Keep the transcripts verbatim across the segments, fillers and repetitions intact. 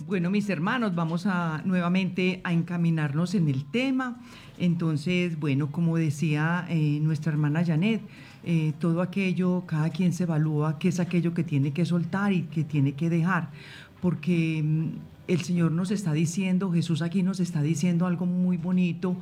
Bueno, mis hermanos, vamos a nuevamente a encaminarnos en el tema. Entonces, bueno, como decía eh, nuestra hermana Janet, eh, todo aquello, cada quien se evalúa qué es aquello que tiene que soltar y que tiene que dejar, porque mm, el Señor nos está diciendo, Jesús aquí nos está diciendo algo muy bonito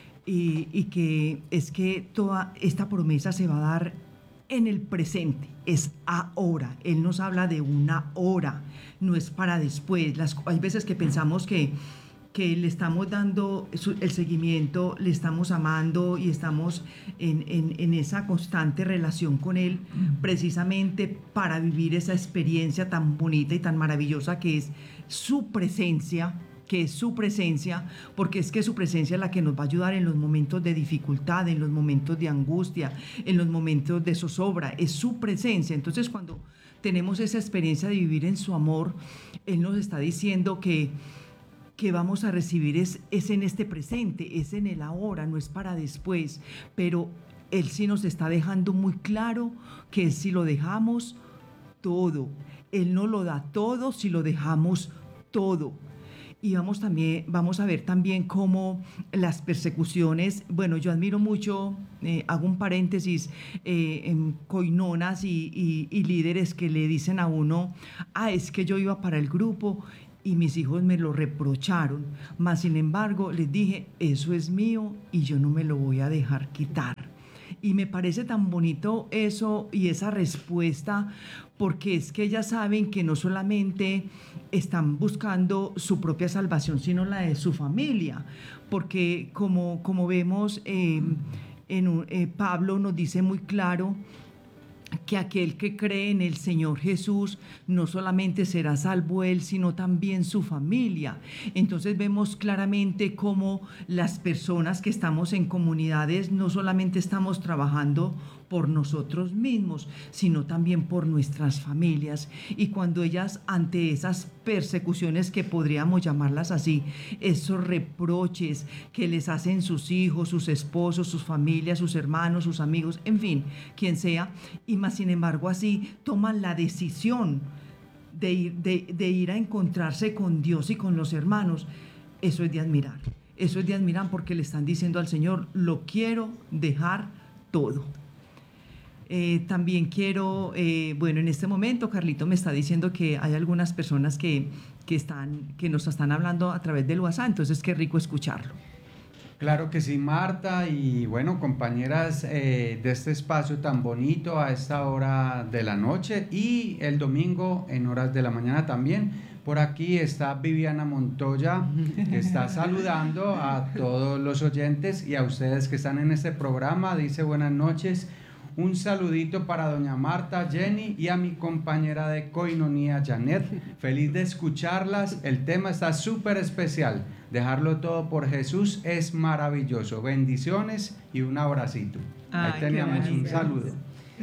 y, y que es que toda esta promesa se va a dar en el presente, es ahora. Él nos habla de una hora, no es para después. Las, hay veces que pensamos que, que le estamos dando su, el seguimiento, le estamos amando y estamos en, en, en esa constante relación con Él, precisamente para vivir esa experiencia tan bonita y tan maravillosa que es su presencia, que es su presencia, porque es que su presencia es la que nos va a ayudar en los momentos de dificultad, en los momentos de angustia, en los momentos de zozobra, es su presencia. Entonces, cuando tenemos esa experiencia de vivir en su amor, Él nos está diciendo que, que vamos a recibir es, es en este presente, es en el ahora, no es para después, pero Él sí nos está dejando muy claro que si lo dejamos todo, Él no lo da todo si lo dejamos todo. Y vamos, también, vamos a ver también cómo las persecuciones, bueno, yo admiro mucho, eh, hago un paréntesis, eh, en coinonas y, y, y líderes que le dicen a uno, ah, es que yo iba para el grupo y mis hijos me lo reprocharon, mas sin embargo les dije, eso es mío y yo no me lo voy a dejar quitar. Y me parece tan bonito eso y esa respuesta, porque es que ellas saben que no solamente están buscando su propia salvación, sino la de su familia, porque como, como vemos, eh, en un, eh, Pablo nos dice muy claro que aquel que cree en el Señor Jesús no solamente será salvo él, sino también su familia. Entonces vemos claramente cómo las personas que estamos en comunidades no solamente estamos trabajando por nosotros mismos, sino también por nuestras familias. Y cuando ellas, ante esas persecuciones, que podríamos llamarlas así, esos reproches que les hacen sus hijos, sus esposos, sus familias, sus hermanos, sus amigos, en fin, quien sea, y más sin embargo así toman la decisión de ir, de, de ir a encontrarse con Dios y con los hermanos, eso es de admirar. Eso es de admirar, porque le están diciendo al Señor, lo quiero dejar todo. Eh, también quiero, eh, bueno, en este momento Carlito me está diciendo que hay algunas personas que, que, están, que nos están hablando a través del WhatsApp, entonces qué rico escucharlo. Claro que sí, Marta, y bueno, compañeras eh, de este espacio tan bonito a esta hora de la noche y el domingo en horas de la mañana también. Por aquí está Viviana Montoya, que está saludando a todos los oyentes y a ustedes que están en este programa. Dice buenas noches. Un saludito para doña Marta, Jenny y a mi compañera de coinonía, Janet. Feliz de escucharlas. El tema está súper especial. Dejarlo todo por Jesús es maravilloso. Bendiciones y un abracito. Ahí Ay, teníamos un saludo.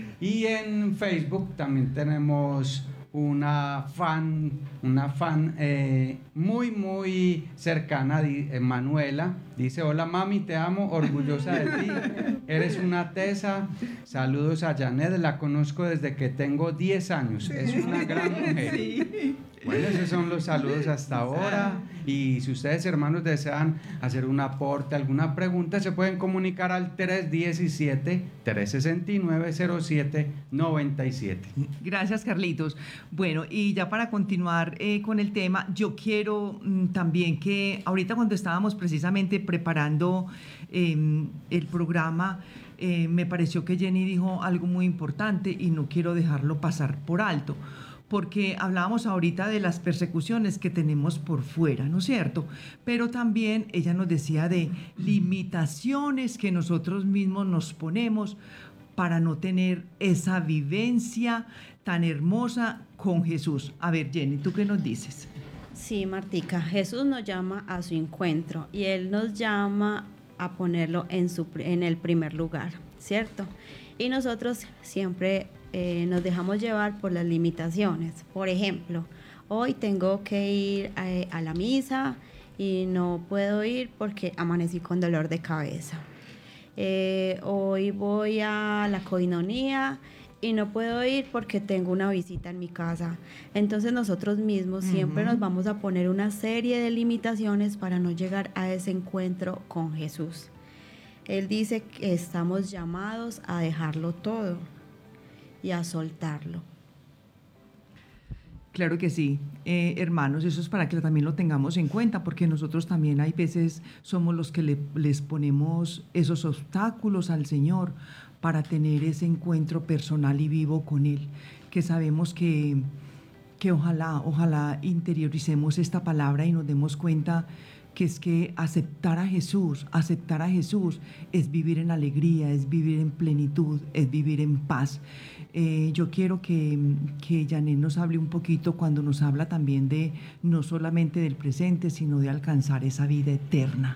Y en Facebook también tenemos una fan, una fan eh, muy, muy cercana, eh, Manuela. Dice, hola mami, te amo, orgullosa de ti, eres una tesa. Saludos a Janet, la conozco desde que tengo diez años, es una gran mujer. Sí. Bueno, esos son los saludos hasta ahora. Y si ustedes, hermanos, desean hacer un aporte, alguna pregunta, se pueden comunicar al tres uno siete, tres seis nueve, cero siete nueve siete. Gracias, Carlitos. Bueno, y ya para continuar eh, con el tema, yo quiero mm, también que ahorita, cuando estábamos precisamente preparando eh, el programa, eh, me pareció que Jenny dijo algo muy importante y no quiero dejarlo pasar por alto, porque hablábamos ahorita de las persecuciones que tenemos por fuera, ¿no es cierto? Pero también ella nos decía de limitaciones que nosotros mismos nos ponemos para no tener esa vivencia tan hermosa con Jesús. A ver, Jenny, ¿tú qué nos dices? Sí, Martica, Jesús nos llama a su encuentro y Él nos llama a ponerlo en, su, en el primer lugar, ¿cierto? Y nosotros siempre eh, nos dejamos llevar por las limitaciones. Por ejemplo, hoy tengo que ir a, a la misa y no puedo ir porque amanecí con dolor de cabeza. Eh, hoy voy a la coinonía y no puedo ir porque tengo una visita en mi casa. Entonces nosotros mismos siempre Ujú. nos vamos a poner una serie de limitaciones para no llegar a ese encuentro con Jesús. Él dice que estamos llamados a dejarlo todo y a soltarlo. Claro que sí, eh, hermanos, eso es para que también lo tengamos en cuenta, porque nosotros también hay veces somos los que le- les ponemos esos obstáculos al Señor para tener ese encuentro personal y vivo con Él, que sabemos que, que ojalá, ojalá interioricemos esta palabra y nos demos cuenta que es que aceptar a Jesús, aceptar a Jesús es vivir en alegría, es vivir en plenitud, es vivir en paz. Eh, yo quiero que, que Janet nos hable un poquito cuando nos habla también de no solamente del presente, sino de alcanzar esa vida eterna.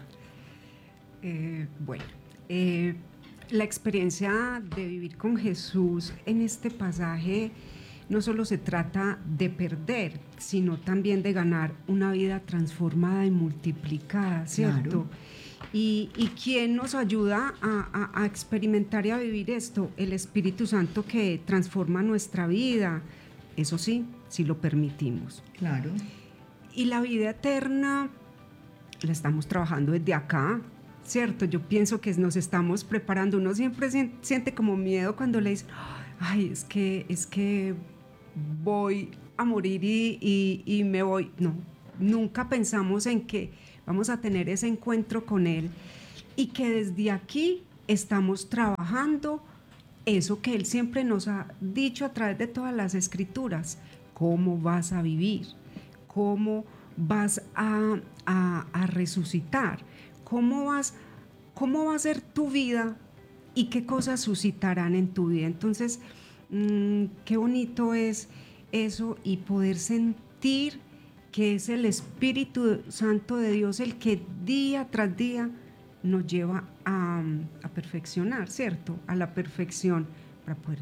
Eh, bueno, eh, la experiencia de vivir con Jesús en este pasaje no solo se trata de perder, sino también de ganar una vida transformada y multiplicada, ¿cierto? Claro. ¿Y, y quién nos ayuda a, a- a experimentar y a vivir esto? El Espíritu Santo que transforma nuestra vida, eso sí, si lo permitimos. Claro. Y la vida eterna la estamos trabajando desde acá, ¿cierto? Yo pienso que nos estamos preparando. Uno siempre sien- siente como miedo cuando le dicen, ay, es que, es que voy a morir y, y- y me voy. No, nunca pensamos en que vamos a tener ese encuentro con Él y que desde aquí estamos trabajando eso que Él siempre nos ha dicho a través de todas las escrituras, cómo vas a vivir, cómo vas a, a- a resucitar, cómo vas, cómo va a ser tu vida y qué cosas suscitarán en tu vida. Entonces, mmm, qué bonito es eso y poder sentir que es el Espíritu Santo de Dios el que día tras día nos lleva a, a perfeccionar, ¿cierto? A la perfección para poder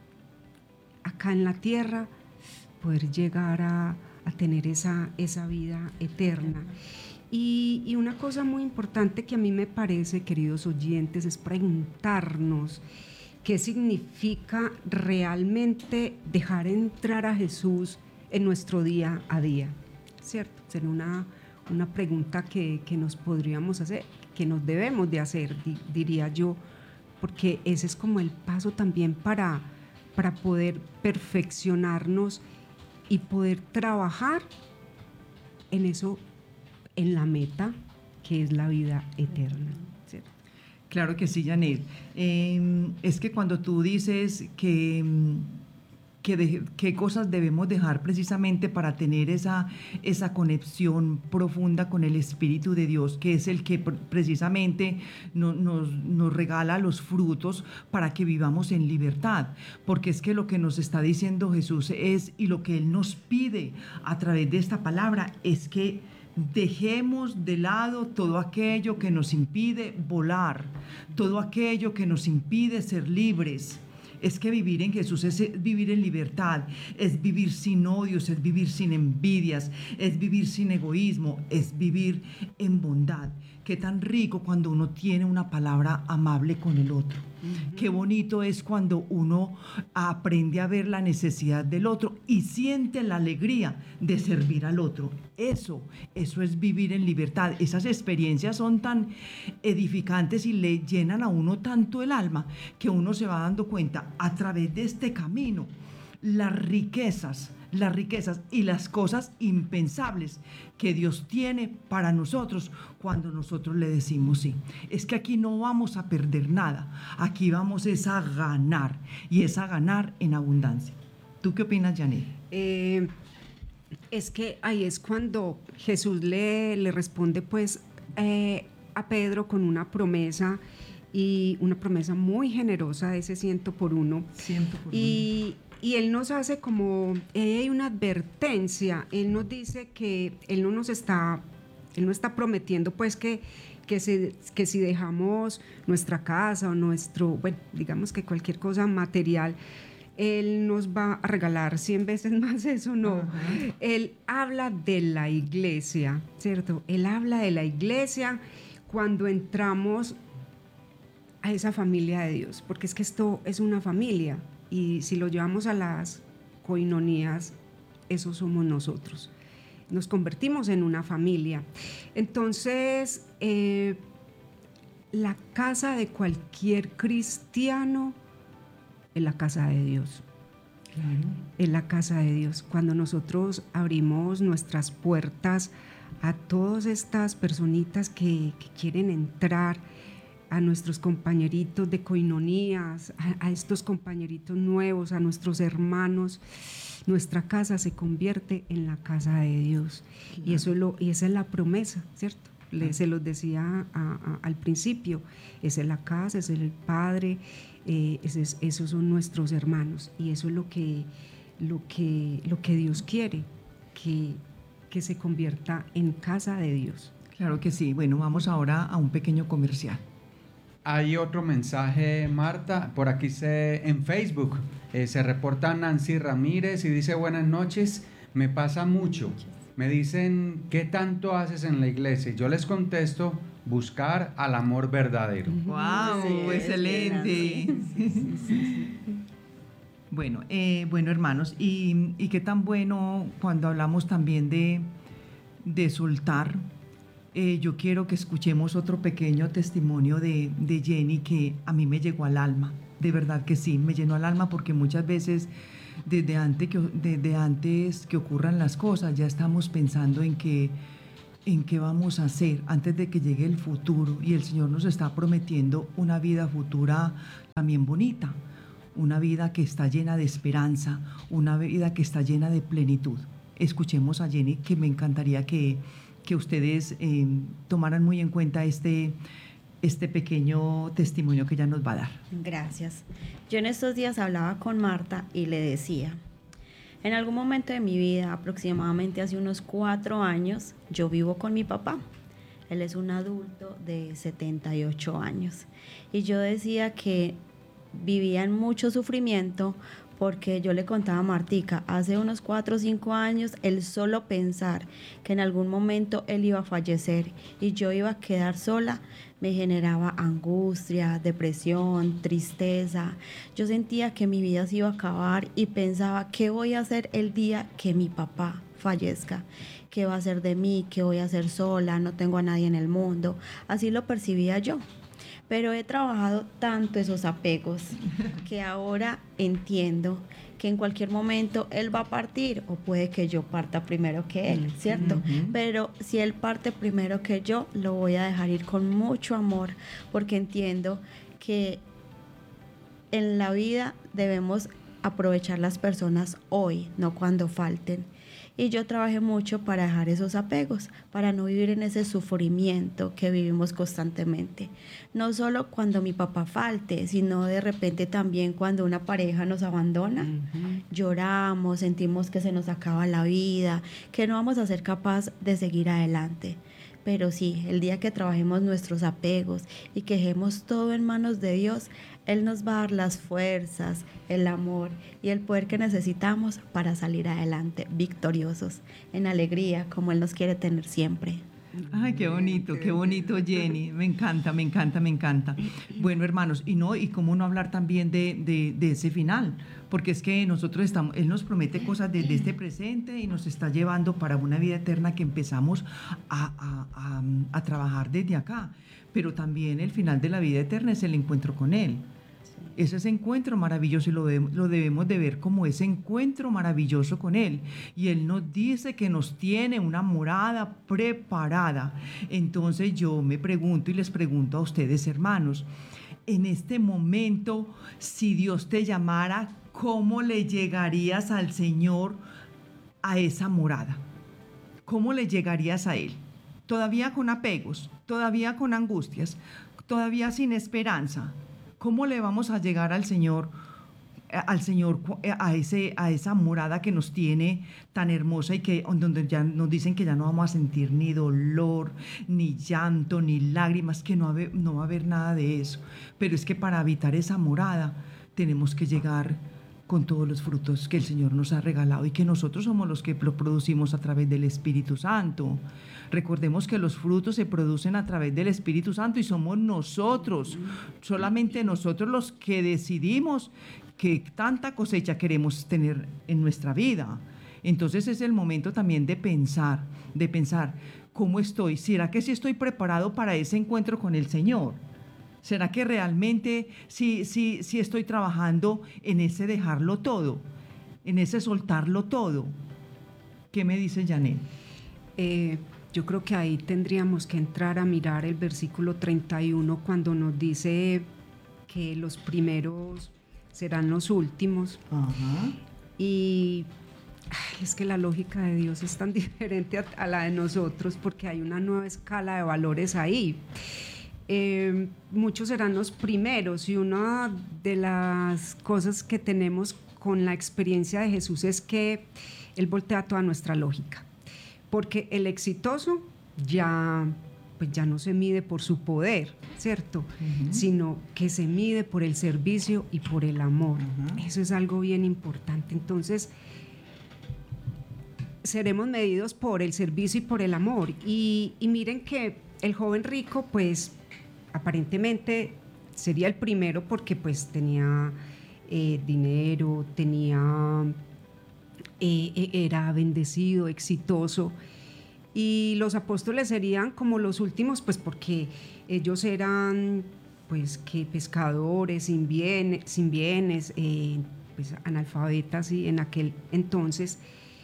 acá en la tierra poder llegar a, a tener esa, esa vida eterna. Y, y una cosa muy importante que a mí me parece, queridos oyentes, es preguntarnos qué significa realmente dejar entrar a Jesús en nuestro día a día, ¿cierto? Sería una, una pregunta que, que nos podríamos hacer, que nos debemos de hacer, di- diría yo, porque ese es como el paso también para, para poder perfeccionarnos y poder trabajar en eso, en la meta que es la vida eterna, ¿cierto? Claro que sí, Janet. Eh, es que cuando tú dices que, mm, que de- qué cosas debemos dejar precisamente para tener esa, esa conexión profunda con el Espíritu de Dios, que es el que pr- precisamente no- nos, nos regala los frutos para que vivamos en libertad. Porque es que lo que nos está diciendo Jesús es, y lo que Él nos pide a través de esta palabra, es que dejemos de lado todo aquello que nos impide volar, todo aquello que nos impide ser libres. Es que vivir en Jesús es vivir en libertad, es vivir sin odios, es vivir sin envidias, es vivir sin egoísmo, es vivir en bondad. Qué tan rico cuando uno tiene una palabra amable con el otro. Uh-huh. Qué bonito es cuando uno aprende a ver la necesidad del otro y siente la alegría de servir al otro. Eso, eso es vivir en libertad. Esas experiencias son tan edificantes y le llenan a uno tanto el alma que uno se va dando cuenta a través de este camino las riquezas, las riquezas y las cosas impensables que Dios tiene para nosotros cuando nosotros le decimos sí. Es que aquí no vamos a perder nada, aquí vamos es a ganar, y es a ganar en abundancia. ¿Tú qué opinas, Janet? Eh, es que ahí es cuando Jesús le, le responde pues eh, a Pedro con una promesa, y una promesa muy generosa de ese ciento por uno. Ciento por y, uno. Y Él nos hace como, eh, hay una advertencia, Él nos dice que Él no nos está, Él no está prometiendo pues que, que, se, que si dejamos nuestra casa o nuestro, bueno, digamos que cualquier cosa material, Él nos va a regalar cien veces más eso, no. Uh-huh. Él habla de la iglesia, ¿cierto? Él habla de la iglesia cuando entramos a esa familia de Dios, porque es que esto es una familia, y si lo llevamos a las coinonías, eso somos nosotros. Nos convertimos en una familia. Entonces, eh, la casa de cualquier cristiano es la casa de Dios. Claro. Es la casa de Dios. Cuando nosotros abrimos nuestras puertas a todas estas personitas que, que quieren entrar, a nuestros compañeritos de coinonías, a, a estos compañeritos nuevos, a nuestros hermanos, nuestra casa se convierte en la casa de Dios. Claro. Y, eso es lo, y esa es la promesa, ¿cierto? Le, se los decía a, a, al principio, esa es la casa, ese es el Padre, eh, ese es, esos son nuestros hermanos, y eso es lo que, lo que, lo que Dios quiere, que, que se convierta en casa de Dios. Claro que sí. Bueno, vamos ahora a un pequeño comercial. Hay otro mensaje, Marta, por aquí se, en Facebook, eh, se reporta Nancy Ramírez y dice: buenas noches, me pasa mucho, me dicen, ¿qué tanto haces en la iglesia? Y yo les contesto, buscar al amor verdadero. ¡Wow! Sí, ¡Excelente! sí, sí, sí, sí. Bueno, eh, bueno, hermanos, y, y qué tan bueno cuando hablamos también de, de soltar. Eh, yo quiero que escuchemos otro pequeño testimonio de, de Jenny que a mí me llegó al alma. De verdad que sí, me llenó al alma, porque muchas veces desde antes que, desde antes que ocurran las cosas ya estamos pensando en que, en qué vamos a hacer antes de que llegue el futuro, y el Señor nos está prometiendo una vida futura también bonita, una vida que está llena de esperanza, una vida que está llena de plenitud. Escuchemos a Jenny, que me encantaría que que ustedes eh, tomaran muy en cuenta este, este pequeño testimonio que ella nos va a dar. Gracias. Yo en estos días hablaba con Marta y le decía, en algún momento de mi vida, aproximadamente hace unos cuatro años, yo vivo con mi papá. Él es un adulto de setenta y ocho años. Y yo decía que vivía en mucho sufrimiento, porque yo le contaba a Martica, hace unos cuatro o cinco años, el solo pensar que en algún momento él iba a fallecer y yo iba a quedar sola, me generaba angustia, depresión, tristeza. Yo sentía que mi vida se iba a acabar y pensaba, ¿qué voy a hacer el día que mi papá fallezca? ¿Qué va a hacer de mí? ¿Qué voy a hacer sola? No tengo a nadie en el mundo. Así lo percibía yo. Pero he trabajado tanto esos apegos que ahora entiendo que en cualquier momento él va a partir, o puede que yo parta primero que él, ¿cierto? Uh-huh. Pero si él parte primero que yo, lo voy a dejar ir con mucho amor, porque entiendo que en la vida debemos aprovechar las personas hoy, no cuando falten. Y yo trabajé mucho para dejar esos apegos, para no vivir en ese sufrimiento que vivimos constantemente. No solo cuando mi papá falte, sino de repente también cuando una pareja nos abandona. Uh-huh. Lloramos, sentimos que se nos acaba la vida, que no vamos a ser capaces de seguir adelante. Pero sí, el día que trabajemos nuestros apegos y que dejemos todo en manos de Dios, Él nos va a dar las fuerzas, el amor y el poder que necesitamos para salir adelante, victoriosos, en alegría, como Él nos quiere tener siempre. Ay, qué bonito, qué bonito, Jenny. Me encanta, me encanta, me encanta. Bueno, hermanos, y no, y cómo no hablar también de, de, de ese final, porque es que nosotros estamos, Él nos promete cosas desde este presente y nos está llevando para una vida eterna que empezamos a, a, a, a trabajar desde acá. Pero también el final de la vida eterna es el encuentro con Él. Es ese encuentro maravilloso, y lo debemos, lo debemos de ver como ese encuentro maravilloso con Él. Y Él nos dice que nos tiene una morada preparada. Entonces yo me pregunto y les pregunto a ustedes, hermanos, en este momento, si Dios te llamara, ¿cómo le llegarías al Señor a esa morada? ¿Cómo le llegarías a Él? ¿Todavía con apegos? ¿Todavía con angustias? ¿Todavía sin esperanza? ¿Cómo le vamos a llegar al Señor, al Señor a, ese, a esa morada que nos tiene tan hermosa y que donde ya nos dicen que ya no vamos a sentir ni dolor, ni llanto, ni lágrimas, que no, habe, no va a haber nada de eso? Pero es que para habitar esa morada tenemos que llegar con todos los frutos que el Señor nos ha regalado y que nosotros somos los que lo producimos a través del Espíritu Santo. Recordemos que los frutos se producen a través del Espíritu Santo y somos nosotros, solamente nosotros los que decidimos que tanta cosecha queremos tener en nuestra vida. Entonces es el momento también de pensar, de pensar, ¿cómo estoy? ¿Será que sí estoy preparado para ese encuentro con el Señor? ¿Será que realmente sí, sí, sí estoy trabajando en ese dejarlo todo, en ese soltarlo todo? ¿Qué me dice Janet? Eh, yo creo que ahí tendríamos que entrar a mirar el versículo treinta y uno cuando nos dice que los primeros serán los últimos. Ajá. Y ay, es que la lógica de Dios es tan diferente a, a la de nosotros porque hay una nueva escala de valores ahí. Eh, muchos serán los primeros y una de las cosas que tenemos con la experiencia de Jesús es que Él voltea toda nuestra lógica, porque el exitoso ya, pues ya no se mide por su poder, ¿cierto? Uh-huh. Sino que se mide por el servicio y por el amor. Uh-huh. Eso es algo bien importante. Entonces, seremos medidos por el servicio y por el amor. Y, y miren que el joven rico, pues, aparentemente sería el primero porque pues tenía eh, dinero, tenía, eh, era bendecido, exitoso, y los apóstoles serían como los últimos pues porque ellos eran pues que pescadores sin bienes, sin bienes eh, pues analfabetas y en aquel entonces,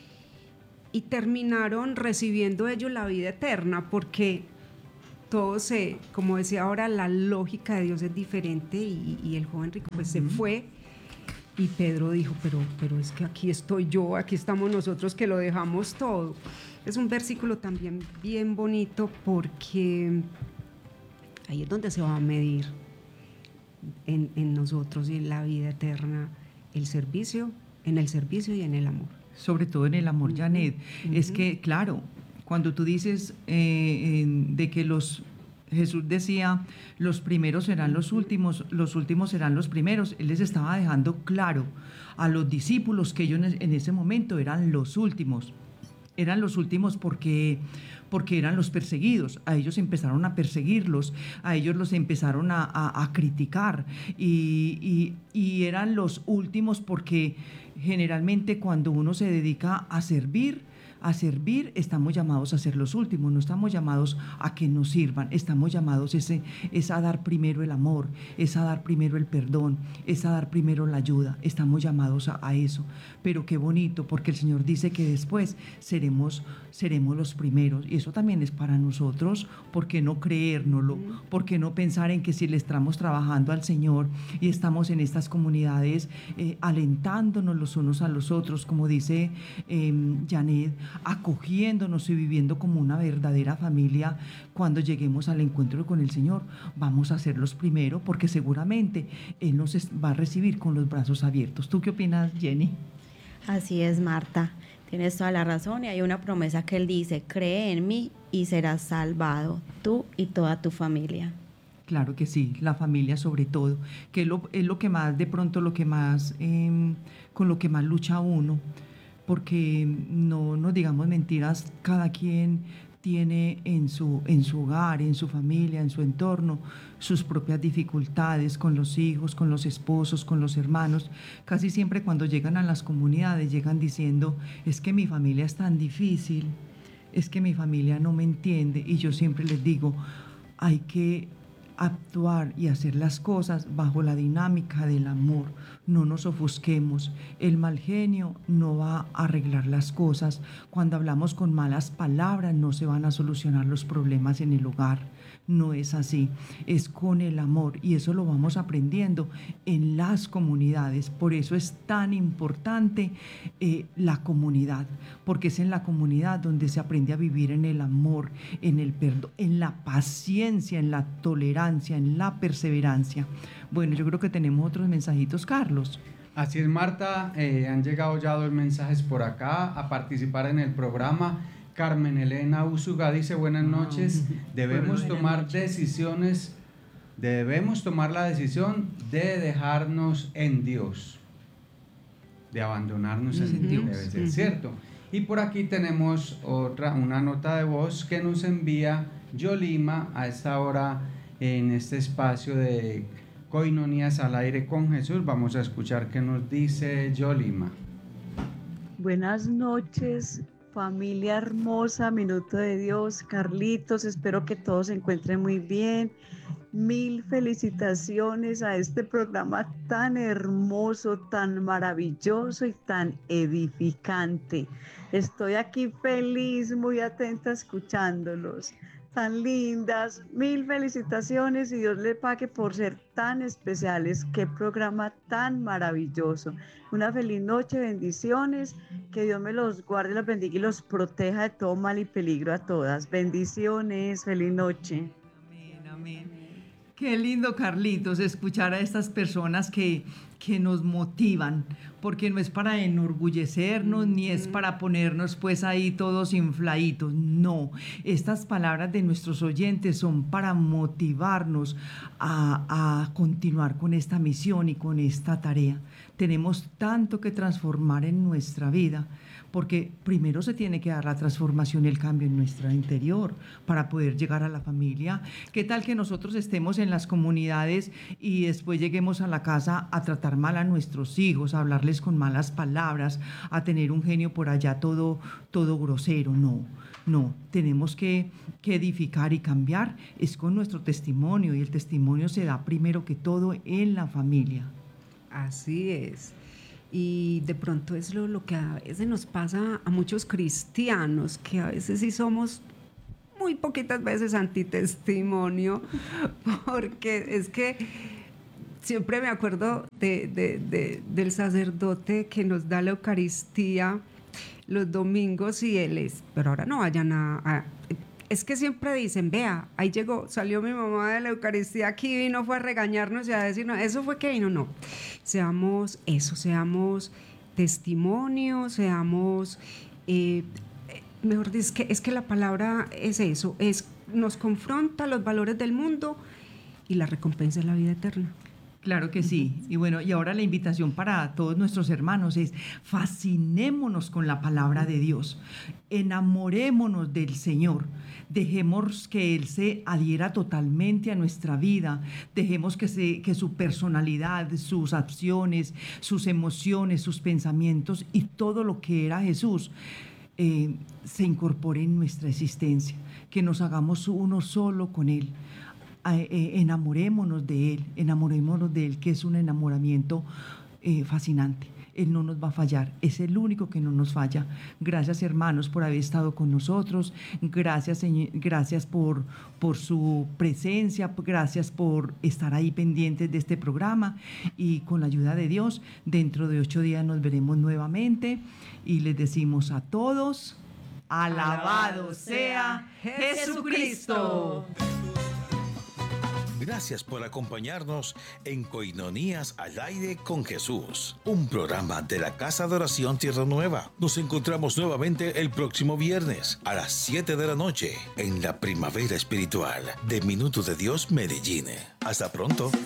y terminaron recibiendo ellos la vida eterna porque todo se, como decía ahora, la lógica de Dios es diferente y, y el joven rico pues uh-huh. se fue y Pedro dijo, pero, pero es que aquí estoy yo, aquí estamos nosotros que lo dejamos todo. Es un versículo también bien bonito porque ahí es donde se va a medir en, en nosotros y en la vida eterna el servicio, en el servicio y en el amor. Sobre todo en el amor, uh-huh. Janet. Uh-huh. Es que, claro, cuando tú dices eh, de que los, Jesús decía, los primeros serán los últimos, los últimos serán los primeros, Él les estaba dejando claro a los discípulos que ellos en ese momento eran los últimos. Eran los últimos porque, porque eran los perseguidos. A ellos empezaron a perseguirlos, a ellos los empezaron a, a, a criticar y, y, y eran los últimos porque generalmente cuando uno se dedica a servir, a servir, estamos llamados a ser los últimos, no estamos llamados a que nos sirvan, estamos llamados ese, es a dar primero el amor, es a dar primero el perdón, es a dar primero la ayuda, estamos llamados a, a eso. Pero qué bonito, porque el Señor dice que después seremos, seremos los primeros, y eso también es para nosotros. ¿Por qué no creérnoslo? ¿Por qué no pensar en que si le estamos trabajando al Señor y estamos en estas comunidades eh, alentándonos los unos a los otros, como dice eh, Janet, acogiéndonos y viviendo como una verdadera familia? Cuando lleguemos al encuentro con el Señor, vamos a ser los primeros, porque seguramente Él nos va a recibir con los brazos abiertos. ¿Tú qué opinas, Jenny? Así es, Marta, tienes toda la razón, y hay una promesa que Él dice: cree en mí y serás salvado, tú y toda tu familia. Claro que sí, la familia sobre todo, que es lo, es lo que más, de pronto lo que más, eh, con lo que más lucha uno, porque no nos digamos mentiras, cada quien tiene en su, en su hogar, en su familia, en su entorno, sus propias dificultades con los hijos, con los esposos, con los hermanos. Casi siempre cuando llegan a las comunidades llegan diciendo, es que mi familia es tan difícil, es que mi familia no me entiende, y yo siempre les digo, hay que actuar y hacer las cosas bajo la dinámica del amor. No nos ofusquemos. El mal genio no va a arreglar las cosas. Cuando hablamos con malas palabras no se van a solucionar los problemas en el hogar. No es así, es con el amor, y eso lo vamos aprendiendo en las comunidades. Por eso es tan importante eh, la comunidad, porque es en la comunidad donde se aprende a vivir en el amor, en el perdón, en la paciencia, en la tolerancia, en la perseverancia. Bueno, yo creo que tenemos otros mensajitos, Carlos. Así es, Marta, eh, han llegado ya dos mensajes por acá a participar en el programa. Carmen Elena Usuga dice, buenas noches, debemos tomar decisiones, debemos tomar la decisión de dejarnos en Dios. de abandonarnos en Dios. debe ser, ¿cierto? Y por aquí tenemos otra, una nota de voz que nos envía Yolima a esta hora en este espacio de Coinonías al aire con Jesús. Vamos a escuchar qué nos dice Yolima. Buenas noches, familia hermosa, Minuto de Dios, Carlitos, espero que todos se encuentren muy bien. Mil felicitaciones a este programa tan hermoso, tan maravilloso y tan edificante. Estoy aquí feliz, muy atenta escuchándolos. Tan lindas, mil felicitaciones y Dios le pague por ser tan especiales. Qué programa tan maravilloso. Una feliz noche, bendiciones, que Dios me los guarde, los bendiga y los proteja de todo mal y peligro a todas. Bendiciones, feliz noche. Amén, amén. Qué lindo, Carlitos, escuchar a estas personas que, que nos motivan, porque no es para enorgullecernos, ni es para ponernos pues ahí todos infladitos, no. Estas palabras de nuestros oyentes son para motivarnos a, a continuar con esta misión y con esta tarea. Tenemos tanto que transformar en nuestra vida, porque primero se tiene que dar la transformación y el cambio en nuestro interior para poder llegar a la familia. ¿Qué tal que nosotros estemos en las comunidades y después lleguemos a la casa a tratar mal a nuestros hijos, a hablarles con malas palabras, a tener un genio por allá todo, todo grosero? No, no, tenemos que, que edificar y cambiar. Es con nuestro testimonio, y el testimonio se da primero que todo en la familia. Así es. Y de pronto es lo, lo que a veces nos pasa a muchos cristianos, que a veces sí somos muy poquitas veces antitestimonio, porque es que siempre me acuerdo de, de, de, del sacerdote que nos da la Eucaristía los domingos y él es, pero ahora no vayan a... a es que siempre dicen, vea, ahí llegó, salió mi mamá de la Eucaristía, aquí vino, fue a regañarnos y a decirnos, eso fue que vino, no. Seamos eso, seamos testimonio, seamos, eh, mejor dicho, es que, es que la palabra es eso, es, nos confronta los valores del mundo y la recompensa es la vida eterna. Claro que sí. Y bueno, y ahora la invitación para todos nuestros hermanos es: fascinémonos con la palabra de Dios, enamorémonos del Señor, dejemos que Él se adhiera totalmente a nuestra vida, dejemos que, se, que su personalidad, sus acciones, sus emociones, sus pensamientos y todo lo que era Jesús eh, se incorpore en nuestra existencia, que nos hagamos uno solo con Él. Eh, enamorémonos de Él, enamorémonos de Él, que es un enamoramiento eh, fascinante. Él no nos va a fallar, es el único que no nos falla. Gracias, hermanos, por haber estado con nosotros, gracias, señor, gracias por, por su presencia, gracias por estar ahí pendientes de este programa, y con la ayuda de Dios, dentro de ocho días nos veremos nuevamente y les decimos a todos: alabado sea Jesucristo. Gracias por acompañarnos en Coinonías al aire con Jesús, un programa de la Casa de Oración Tierra Nueva. Nos encontramos nuevamente el próximo viernes a las siete de la noche en la Primavera Espiritual de Minuto de Dios Medellín. Hasta pronto.